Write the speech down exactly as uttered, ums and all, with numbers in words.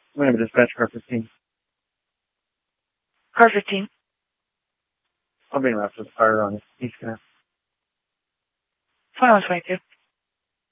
We have a dispatch car fifteen. Car fifteen. I'll be in route to the fire on East Canal. File twenty-two.